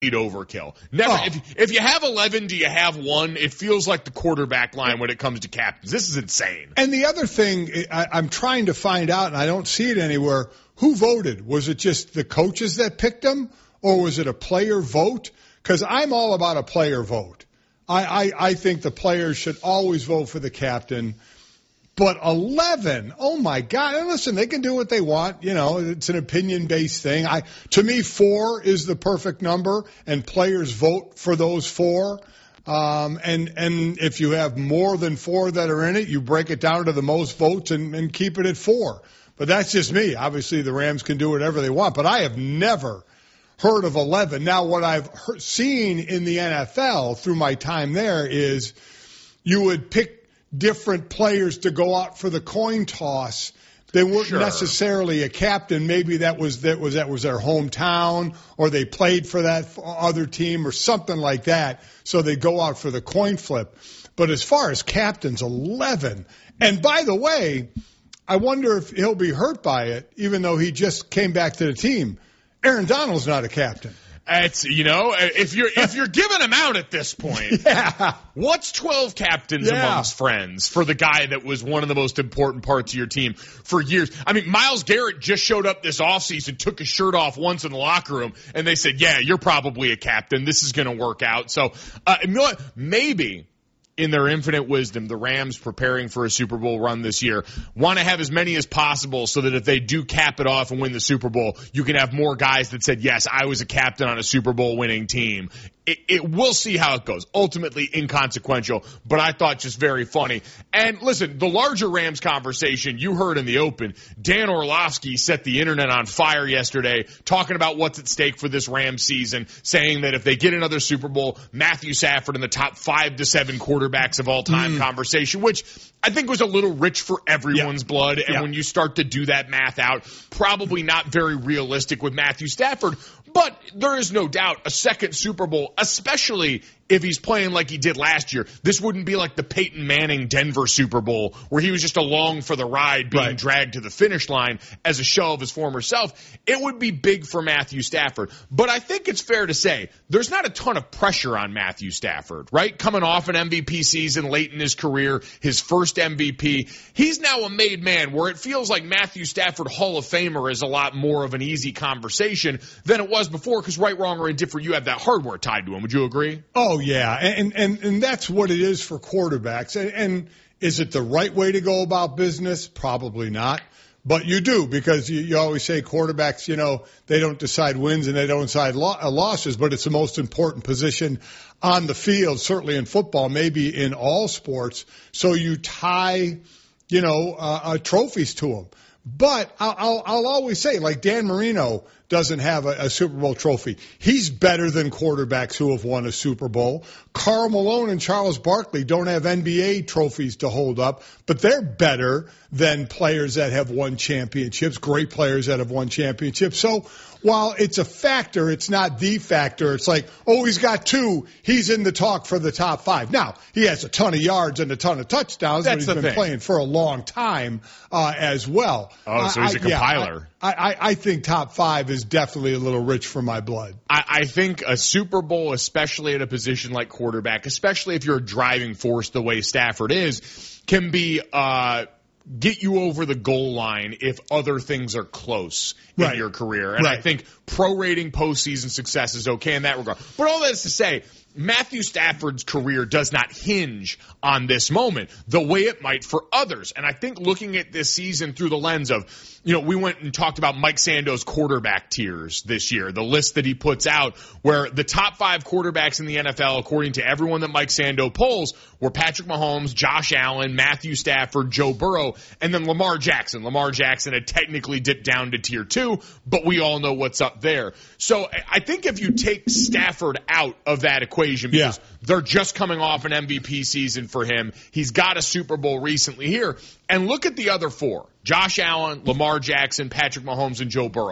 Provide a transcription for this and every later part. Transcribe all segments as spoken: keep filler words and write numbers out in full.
overkill. Never. Oh. If, if you have eleven, do you have one? It feels like the quarterback line when it comes to captains. This is insane. And the other thing, I, I'm trying to find out, and I don't see it anywhere, who voted? Was it just the coaches that picked them, or was it a player vote? Because I'm all about a player vote. I, I, I think the players should always vote for the captain. But eleven, oh my God! And listen, they can do what they want. You know, it's an opinion-based thing. I, to me, four is the perfect number, and players vote for those four. Um, and and if you have more than four that are in it, you break it down to the most votes and, and keep it at four. But that's just me. Obviously, the Rams can do whatever they want. But I have never heard of eleven. Now, what I've heard, seen in the N F L through my time there is you would pick different players to go out for the coin toss. They weren't sure. necessarily a captain. Maybe that was that was that was their hometown, or they played for that other team, or something like that. So they go out for the coin flip. But as far as captains, eleven. And by the way, I wonder if he'll be hurt by it, even though he just came back to the team. Aaron Donald's not a captain. It's, you know, if you're if you're giving him out at this point, yeah. What's twelve captains yeah. amongst friends for the guy that was one of the most important parts of your team for years? I mean, Myles Garrett just showed up this offseason, took his shirt off once in the locker room, and they said, yeah, you're probably a captain. This is going to work out. So, uh, you know what? Maybe in their infinite wisdom, the Rams preparing for a Super Bowl run this year want to have as many as possible so that if they do cap it off and win the Super Bowl, you can have more guys that said, yes, I was a captain on a Super Bowl winning team. It, it we'll see how it goes. Ultimately inconsequential, but I thought just very funny. And listen, the larger Rams conversation you heard in the open, Dan Orlovsky set the internet on fire yesterday talking about what's at stake for this Rams season, saying that if they get another Super Bowl, Matthew Stafford in the top five to seven quarterbacks of all time mm. conversation, which I think was a little rich for everyone's yep. blood. And yep. when you start to do that math out, probably not very realistic with Matthew Stafford. But there is no doubt a second Super Bowl, especially if he's playing like he did last year, this wouldn't be like the Peyton Manning Denver Super Bowl where he was just along for the ride being right. dragged to the finish line as a show of his former self. It would be big for Matthew Stafford. But I think it's fair to say there's not a ton of pressure on Matthew Stafford, right? Coming off an M V P season late in his career, his first M V P. He's now a made man where it feels like Matthew Stafford Hall of Famer is a lot more of an easy conversation than it was before because right, wrong, or indifferent, you have that hardware tied to him. Would you agree? Oh, yeah, and, and and that's what it is for quarterbacks. And, and is it the right way to go about business? Probably not. But you do, because you, you always say quarterbacks, you know, they don't decide wins and they don't decide lo- losses, but it's the most important position on the field, certainly in football, maybe in all sports. So you tie, you know, uh, uh, trophies to them. But I'll, I'll, I'll always say, like Dan Marino doesn't have a, a Super Bowl trophy. He's better than quarterbacks who have won a Super Bowl. Karl Malone and Charles Barkley don't have N B A trophies to hold up, but they're better than players that have won championships, great players that have won championships. So while it's a factor, it's not the factor. It's like, oh, he's got two. He's in the talk for the top five. Now, he has a ton of yards and a ton of touchdowns, That's but he's been thing. playing for a long time uh, as well. Oh, so he's I, a compiler. Yeah, I, I, I think top five is definitely a little rich for my blood. I, I think a Super Bowl, especially at a position like quarterback, especially if you're a driving force the way Stafford is, can be uh, get you over the goal line if other things are close in right. your career. And right. I think prorating postseason success is okay in that regard. But all that is to say, Matthew Stafford's career does not hinge on this moment the way it might for others. And I think looking at this season through the lens of, you know, we went and talked about Mike Sando's quarterback tiers this year, the list that he puts out where the top five quarterbacks in the N F L, according to everyone that Mike Sando polls, were Patrick Mahomes, Josh Allen, Matthew Stafford, Joe Burrow, and then Lamar Jackson. Lamar Jackson had technically dipped down to tier two, but we all know what's up there. So I think if you take Stafford out of that equation, because yeah. they're just coming off an M V P season for him, he's got a Super Bowl recently here, and look at the other four, Josh Allen, Lamar Jackson, Patrick Mahomes, and Joe Burrow.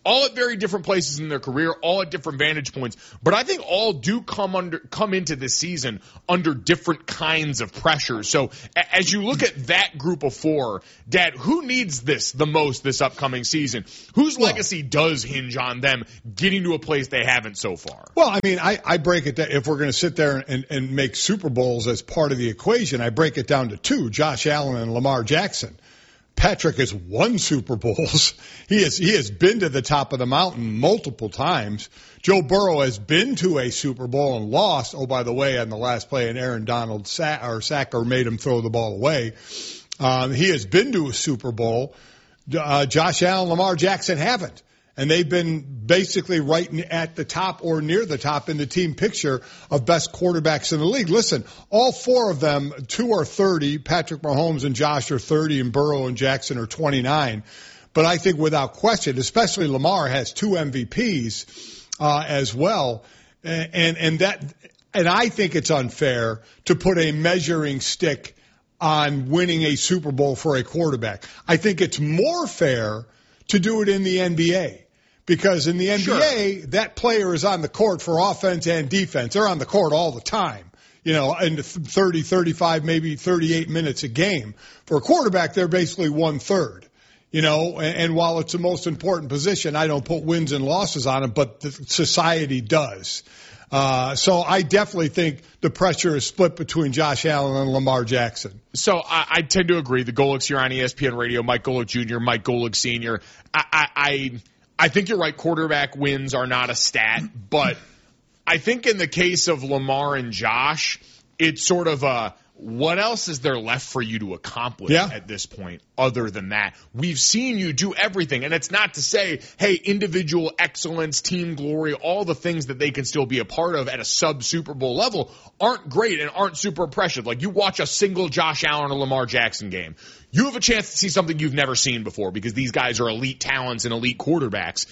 all at very different places in their career, all at different vantage points. But I think all do come under come into this season under different kinds of pressure. So a- as you look at that group of four, Dad, who needs this the most this upcoming season? Whose legacy does hinge on them getting to a place they haven't so far? Well, I mean, I, I break it down. If we're going to sit there and, and make Super Bowls as part of the equation, I break it down to two, Josh Allen and Lamar Jackson. Patrick has won Super Bowls. He has he has been to the top of the mountain multiple times. Joe Burrow has been to a Super Bowl and lost. Oh, by the way, on the last play, and Aaron Donald sack, or Sacker made him throw the ball away. Um, he has been to a Super Bowl. Uh, Josh Allen, Lamar Jackson haven't. And they've been basically right at the top or near the top in the team picture of best quarterbacks in the league. Listen, all four of them, two are thirty. Patrick Mahomes and Josh are thirty, and Burrow and Jackson are twenty-nine. But I think without question, especially Lamar has two M V Ps uh, as well. And, and, and that, and I think it's unfair to put a measuring stick on winning a Super Bowl for a quarterback. I think it's more fair to do it in the N B A. Because in the N B A, sure, that player is on the court for offense and defense. They're on the court all the time, you know, in thirty, thirty-five, maybe thirty-eight minutes a game. For a quarterback, they're basically one-third, you know, and, and while it's the most important position, I don't put wins and losses on it, but the society does. Uh, so I definitely think the pressure is split between Josh Allen and Lamar Jackson. So I, I tend to agree. The Golics here on E S P N Radio, Mike Golic Junior, Mike Golic Senior I, I, I I think you're right. Quarterback wins are not a stat, but I think in the case of Lamar and Josh, it's sort of a, what else is there left for you to accomplish yeah. at this point other than that? We've seen you do everything, and it's not to say, hey, individual excellence, team glory, all the things that they can still be a part of at a sub-Super Bowl level aren't great and aren't super impressive. Like, you watch a single Josh Allen or Lamar Jackson game, you have a chance to see something you've never seen before because these guys are elite talents and elite quarterbacks.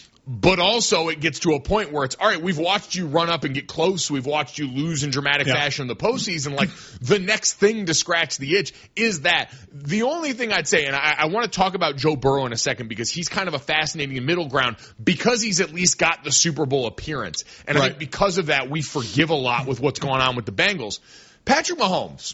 But also it gets to a point where it's, all right, we've watched you run up and get close. We've watched you lose in dramatic yeah. fashion in the postseason. Like, the next thing to scratch the itch is that. The only thing I'd say, and I, I want to talk about Joe Burrow in a second because he's kind of a fascinating middle ground because he's at least got the Super Bowl appearance. And right. I think because of that, we forgive a lot with what's going on with the Bengals. Patrick Mahomes.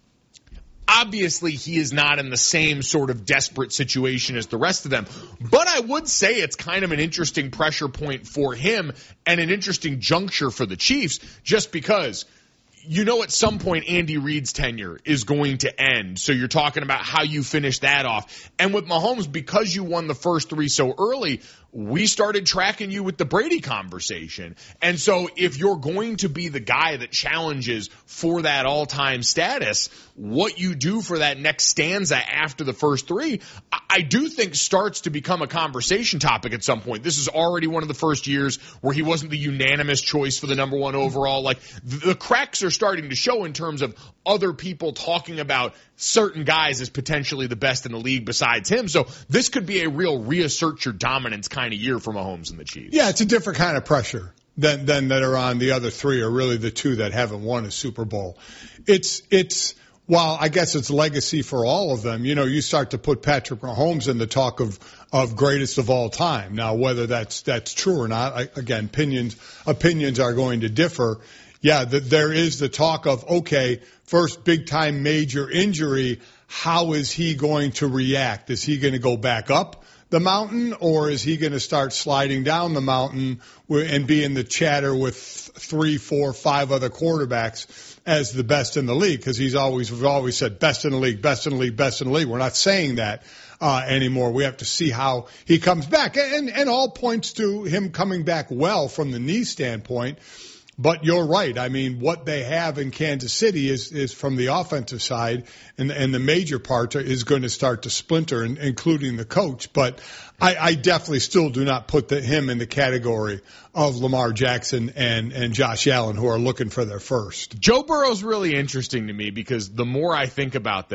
Obviously, he is not in the same sort of desperate situation as the rest of them. But I would say it's kind of an interesting pressure point for him and an interesting juncture for the Chiefs just because you know at some point Andy Reid's tenure is going to end. So you're talking about how you finish that off. And with Mahomes, because you won the first three so early, we started tracking you with the Brady conversation. And so if you're going to be the guy that challenges for that all-time status, what you do for that next stanza after the first three, I do think starts to become a conversation topic at some point. This is already one of the first years where he wasn't the unanimous choice for the number one overall. Like, the cracks are starting to show in terms of other people talking about certain guys as potentially the best in the league besides him. So this could be a real reassert your dominance kind of year for Mahomes and the Chiefs. Yeah, it's a different kind of pressure than than that are on the other three, or really the two that haven't won a Super Bowl. It's it's while I guess it's legacy for all of them. You know, you start to put Patrick Mahomes in the talk of of greatest of all time. Now, whether that's that's true or not, I, again, opinions opinions are going to differ. Yeah, the, there is the talk of, okay, first big-time major injury, how is he going to react? Is he going to go back up the mountain, or is he going to start sliding down the mountain and be in the chatter with three, four, five other quarterbacks as the best in the league? Because he's always, we've always said best in the league, best in the league, best in the league. We're not saying that uh, anymore. We have to see how he comes back. And, and all points to him coming back well from the knee standpoint. But you're right. I mean, what they have in Kansas City is, is from the offensive side, and, and the major part is going to start to splinter, including the coach. But I, I definitely still do not put the, him in the category of Lamar Jackson and, and Josh Allen, who are looking for their first. Joe Burrow's really interesting to me because the more I think about this,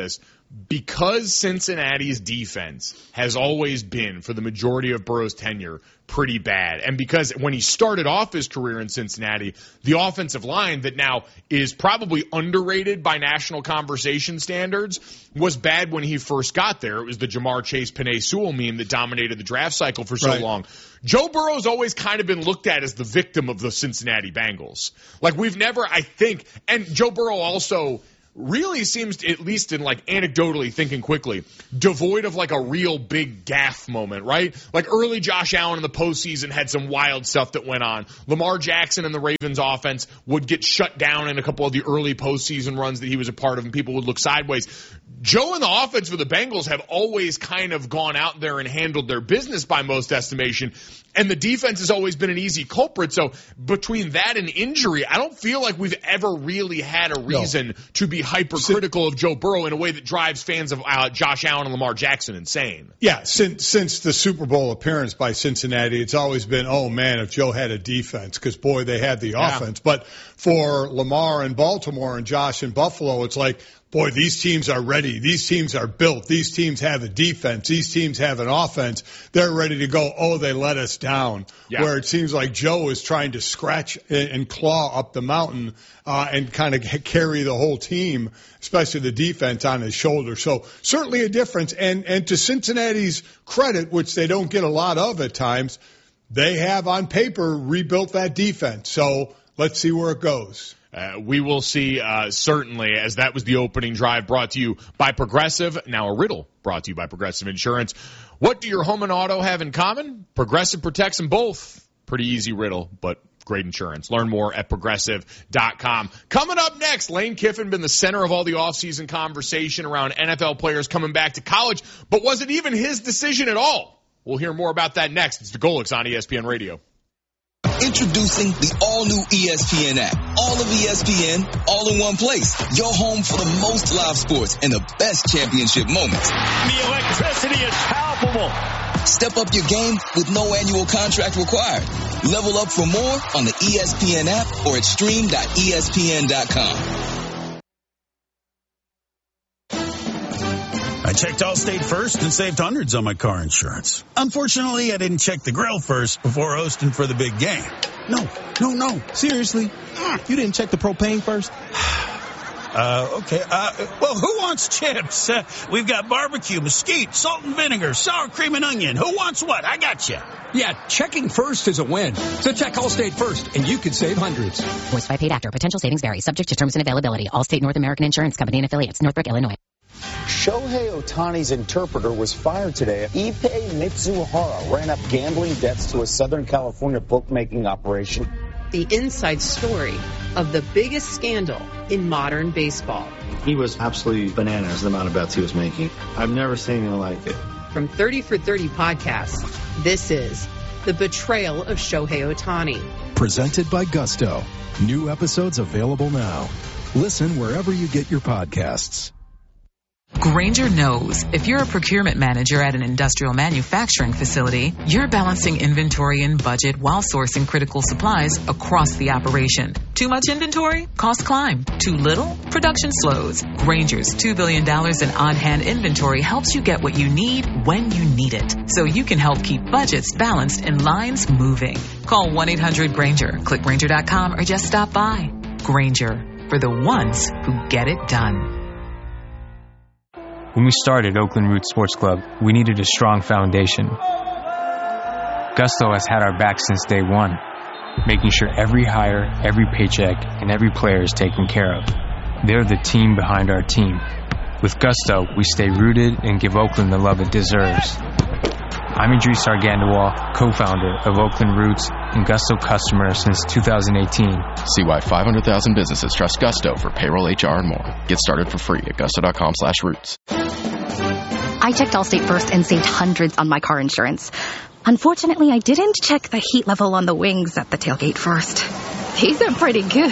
because Cincinnati's defense has always been, for the majority of Burrow's tenure, pretty bad, and because when he started off his career in Cincinnati, the offensive line that now is probably underrated by national conversation standards was bad when he first got there. It was the Jamar Chase, Penei Sewell meme that dominated the draft cycle for so right. long. Joe Burrow's always kind of been looked at as the victim of the Cincinnati Bengals. Like, we've never, I think, and Joe Burrow also really seems to, at least in like anecdotally thinking quickly, devoid of like a real big gaffe moment, right? Like early Josh Allen in the postseason had some wild stuff that went on. Lamar Jackson and the Ravens offense would get shut down in a couple of the early postseason runs that he was a part of, and people would look sideways. Joe and the offense for the Bengals have always kind of gone out there and handled their business by most estimation, and the defense has always been an easy culprit. So between that and injury, I don't feel like we've ever really had a reason no. to be hypercritical of Joe Burrow in a way that drives fans of uh, Josh Allen and Lamar Jackson insane. Yeah, since since the Super Bowl appearance by Cincinnati, it's always been, oh man, if Joe had a defense, because boy, they had the yeah. offense. But for Lamar in Baltimore and Josh in Buffalo, it's like, boy, these teams are ready. These teams are built. These teams have a defense. These teams have an offense. They're ready to go. Oh, they let us down. Yeah. Where it seems like Joe is trying to scratch and claw up the mountain uh, and kind of carry the whole team, especially the defense, on his shoulder. So certainly a difference. And, and to Cincinnati's credit, which they don't get a lot of at times, they have on paper rebuilt that defense. So let's see where it goes. Uh, we will see, uh, certainly, as that was the opening drive brought to you by Progressive. Now a riddle brought to you by Progressive Insurance. What do your home and auto have in common? Progressive protects them both. Pretty easy riddle, but great insurance. Learn more at progressive dot com. Coming up next, Lane Kiffin been the center of all the offseason conversation around N F L players coming back to college, but was it even his decision at all? We'll hear more about that next. It's the Golics on E S P N Radio. Introducing the all-new E S P N app. All of E S P N, all in one place. Your home for the most live sports and the best championship moments. The electricity is palpable. Step up your game with no annual contract required. Level up for more on the E S P N app or at stream dot E S P N dot com. I checked Allstate first and saved hundreds on my car insurance. Unfortunately, I didn't check the grill first before hosting for the big game. No, no, no. Seriously? You didn't check the propane first? Uh, okay. Uh, well, who wants chips? Uh, we've got barbecue, mesquite, salt and vinegar, sour cream and onion. Who wants what? I got you. Yeah, checking first is a win. So check Allstate first, and you can save hundreds. Voiced by paid actor. Potential savings vary. Subject to terms and availability. Allstate North American Insurance Company and affiliates. Northbrook, Illinois. Shohei Ohtani's interpreter was fired today. Ippei Mitsuhara ran up gambling debts to a Southern California bookmaking operation. The inside story of the biggest scandal in modern baseball. He was absolutely bananas, the amount of bets he was making. I've never seen anything like it. From thirty for thirty podcasts, this is The Betrayal of Shohei Ohtani. Presented by Gusto. New episodes available now. Listen wherever you get your podcasts. Grainger knows if you're a procurement manager at an industrial manufacturing facility, you're balancing inventory and budget while sourcing critical supplies across the operation. Too much inventory? Costs climb. Too little? Production slows. Grainger's two billion dollars in on-hand inventory helps you get what you need when you need it, so you can help keep budgets balanced and lines moving. Call one eight hundred Grainger, click Grainger dot com, or just stop by. Grainger, for the ones who get it done. When we started Oakland Roots Sports Club, we needed a strong foundation. Gusto has had our back since day one, making sure every hire, every paycheck, and every player is taken care of. They're the team behind our team. With Gusto, we stay rooted and give Oakland the love it deserves. I'm Idris Argandawal, co-founder of Oakland Roots and Gusto customer since two thousand eighteen. See why five hundred thousand businesses trust Gusto for payroll, H R, and more. Get started for free at gusto dot com slash roots. I checked Allstate first and saved hundreds on my car insurance. Unfortunately, I didn't check the heat level on the wings at the tailgate first. These are pretty good.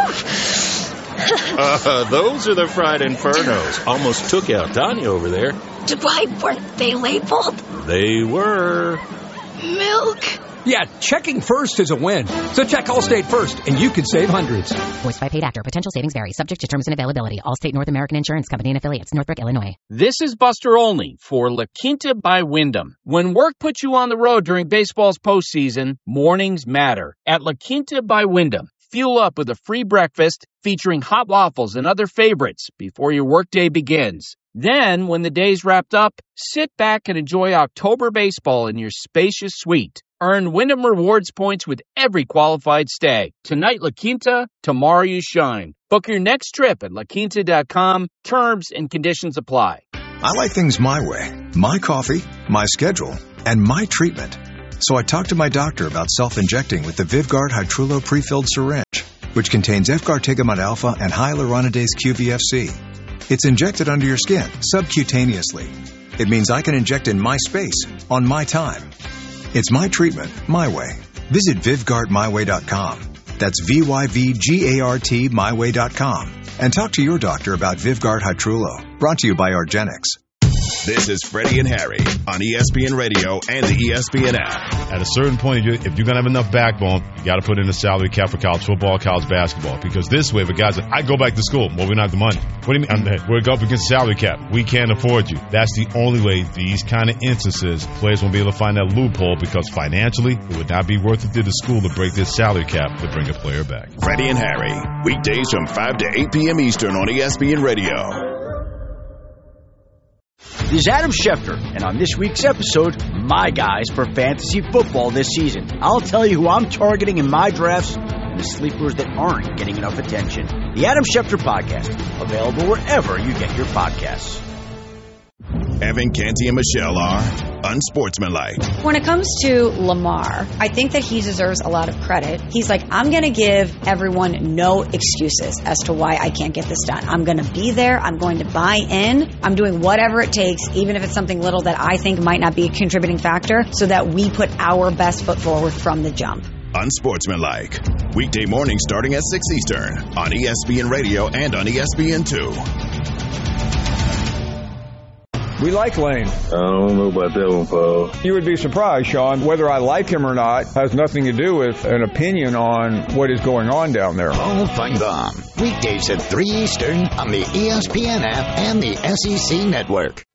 uh, those are the fried infernos. Almost took out Tanya over there. Why weren't they labeled? They were. Milk. Yeah, checking first is a win. So check Allstate first, and you could save hundreds. Voiced by paid actor. Potential savings vary. Subject to terms and availability. Allstate North American Insurance Company and affiliates. Northbrook, Illinois. This is Buster Olney for La Quinta by Wyndham. When work puts you on the road during baseball's postseason, mornings matter. At La Quinta by Wyndham, fuel up with a free breakfast featuring hot waffles and other favorites before your workday begins. Then, when the day's wrapped up, sit back and enjoy October baseball in your spacious suite. Earn Wyndham Rewards points with every qualified stay. Tonight, La Quinta, tomorrow you shine. Book your next trip at la quinta dot com. Terms and conditions apply. I like things my way. My coffee, my schedule, and my treatment. So I talked to my doctor about self-injecting with the Vyvgart Hytrulo pre-filled syringe, which contains Efgartigimod alpha and hyaluronidase Q V F C. It's injected under your skin, subcutaneously. It means I can inject in my space, on my time. It's my treatment, my way. Visit Vyvgart my way dot com. That's V Y V G A R T my way dot com. And talk to your doctor about Vyvgart Hytrulo. Brought to you by argenx. This is Freddie and Harry on E S P N Radio and the E S P N app. At a certain point, if you're going to have enough backbone, you got to put in a salary cap for college football, college basketball. Because this way, if a guy's like, I go back to school, well, we don't have the money. What do you mean? I'm, we're up against the salary cap. We can't afford you. That's the only way these kind of instances, players won't be able to find that loophole because financially, it would not be worth it to the school to break this salary cap to bring a player back. Freddie and Harry, weekdays from five to eight p.m. Eastern on E S P N Radio. This is Adam Schefter, and on this week's episode, my guys for fantasy football this season. I'll tell you who I'm targeting in my drafts and the sleepers that aren't getting enough attention. The Adam Schefter Podcast, available wherever you get your podcasts. Evan, Canty, and Michelle are unsportsmanlike. When it comes to Lamar, I think that he deserves a lot of credit. He's like, I'm going to give everyone no excuses as to why I can't get this done. I'm going to be there. I'm going to buy in. I'm doing whatever it takes, even if it's something little that I think might not be a contributing factor, so that we put our best foot forward from the jump. Unsportsmanlike. Weekday mornings starting at six Eastern on E S P N Radio and on E S P N two. We like Lane. I don't know about that one, Paul. You would be surprised, Sean. Whether I like him or not has nothing to do with an opinion on what is going on down there. Paul Finebaum. Weekdays at three Eastern on the E S P N app and the S E C Network.